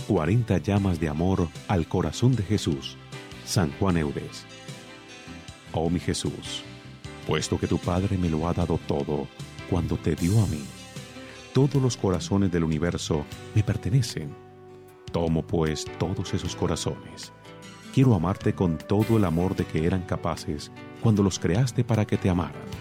40 llamas de amor al corazón de Jesús. San Juan Eudes. Oh mi Jesús, puesto que tu Padre me lo ha dado todo cuando te dio a mí, todos los corazones del universo me pertenecen. Tomo pues todos esos corazones. Quiero amarte con todo el amor de que eran capaces cuando los creaste para que te amaran.